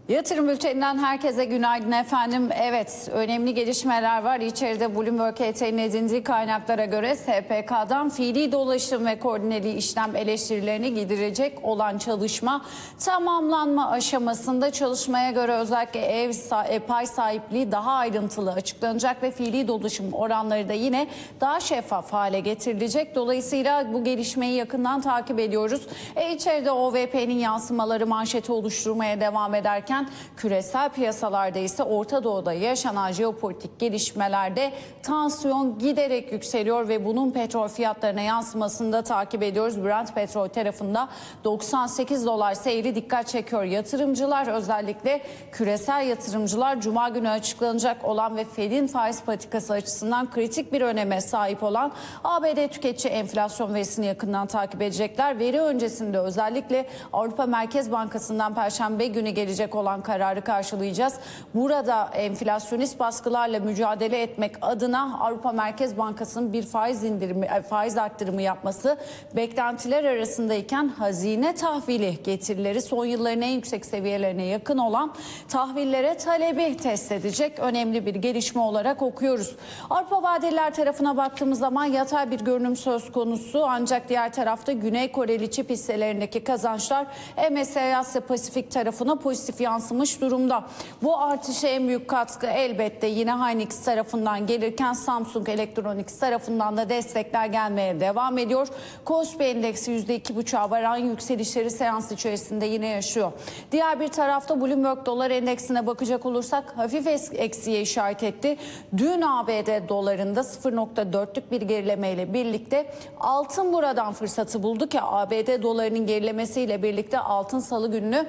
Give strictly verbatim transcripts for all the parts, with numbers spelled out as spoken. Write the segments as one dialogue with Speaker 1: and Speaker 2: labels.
Speaker 1: Yatırım bülteninden herkese günaydın efendim. Evet, önemli gelişmeler var. İçeride Bloomberg H T'nin edindiği kaynaklara göre S P K'dan fiili dolaşım ve koordineli işlem eleştirilerini giderecek olan çalışma tamamlanma aşamasında. Çalışmaya göre özellikle ev e, pay sahipliği daha ayrıntılı açıklanacak ve fiili dolaşım oranları da yine daha şeffaf hale getirilecek. Dolayısıyla bu gelişmeyi yakından takip ediyoruz. E, içeride O V P'nin yansımaları manşeti oluşturmaya devam ederken küresel piyasalarda ise Orta Doğu'da yaşanan jeopolitik gelişmelerde tansiyon giderek yükseliyor ve bunun petrol fiyatlarına yansımasını da takip ediyoruz. Brent petrol tarafında doksan sekiz dolar seyri dikkat çekiyor. Yatırımcılar, özellikle küresel yatırımcılar, Cuma günü açıklanacak olan ve Fed'in faiz politikası açısından kritik bir öneme sahip olan A B D tüketici enflasyon verisini yakından takip edecekler. Veri öncesinde özellikle Avrupa Merkez Bankası'ndan Perşembe günü gelecek olan kararı karşılayacağız. Burada enflasyonist baskılarla mücadele etmek adına Avrupa Merkez Bankası'nın bir faiz indirimi, faiz arttırımı yapması beklentiler arasındayken hazine tahvili getirileri son yılların en yüksek seviyelerine yakın olan tahvillere talebi test edecek önemli bir gelişme olarak okuyoruz. Avrupa vadeliler tarafına baktığımız zaman yatay bir görünüm söz konusu, ancak diğer tarafta Güney Koreli çip hisselerindeki kazançlar M S C I Asya Pasifik tarafına pozitif yansımış durumda. Bu artışa en büyük katkı elbette yine Hynix tarafından gelirken Samsung Electronics tarafından da destekler gelmeye devam ediyor. Kospi endeksi yüzde iki buçuğa varan yükselişleri seans içerisinde yine yaşıyor. Diğer bir tarafta Bloomberg dolar endeksine bakacak olursak hafif eksiye işaret etti. Dün A B D dolarında sıfır nokta dörtlük bir gerilemeyle birlikte altın buradan fırsatı buldu ki A B D dolarının gerilemesiyle birlikte altın salı gününü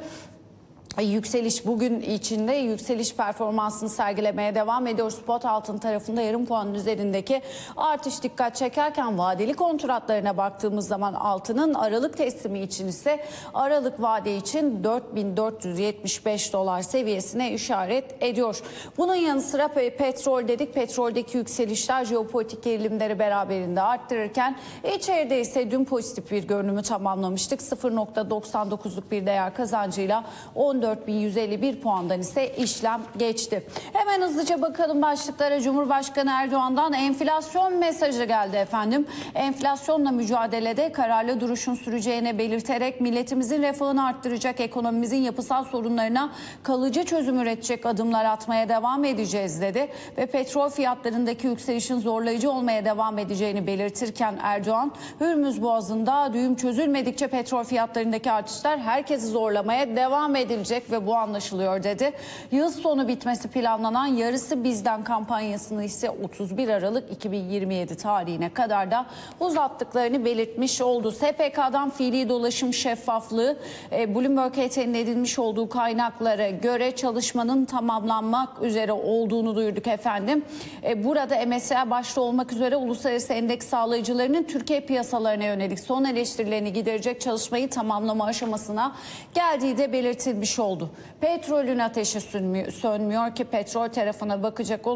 Speaker 1: yükseliş bugün içinde yükseliş performansını sergilemeye devam ediyor. Spot altın tarafında yarım puanın üzerindeki artış dikkat çekerken vadeli kontratlarına baktığımız zaman altının Aralık teslimi için ise Aralık vade için dört bin dört yüz yetmiş beş dolar seviyesine işaret ediyor. Bunun yanı sıra petrol dedik. Petroldeki yükselişler jeopolitik gerilimleri beraberinde arttırırken içeride ise dün pozitif bir görünümü tamamlamıştık. sıfır nokta doksan dokuzluk bir değer kazancıyla on dört bin yüz elli bir puandan ise işlem geçti. Hemen hızlıca bakalım başlıklara. Cumhurbaşkanı Erdoğan'dan enflasyon mesajı geldi efendim. Enflasyonla mücadelede kararlı duruşun süreceğine belirterek milletimizin refahını arttıracak, ekonomimizin yapısal sorunlarına kalıcı çözüm üretecek adımlar atmaya devam edeceğiz dedi. Ve petrol fiyatlarındaki yükselişin zorlayıcı olmaya devam edeceğini belirtirken Erdoğan, Hürmüz Boğazı'nda düğüm çözülmedikçe petrol fiyatlarındaki artışlar herkesi zorlamaya devam edilecek ve bu anlaşılıyor dedi. Yıl sonu bitmesi planlanan Yarısı Bizden kampanyasını ise otuz bir Aralık iki bin yirmi yedi tarihine kadar da uzattıklarını belirtmiş oldu. S P K'dan fiili dolaşım şeffaflığı, e, Bloomberg H T'nin edinmiş olduğu kaynaklara göre çalışmanın tamamlanmak üzere olduğunu duyurduk efendim. E, burada M S C I başta olmak üzere uluslararası endeks sağlayıcılarının Türkiye piyasalarına yönelik son eleştirilerini giderecek çalışmayı tamamlama aşamasına geldiği de belirtilmiş oldu. Petrolün ateşi sönmüyor, sönmüyor ki petrol tarafına bakacak olursak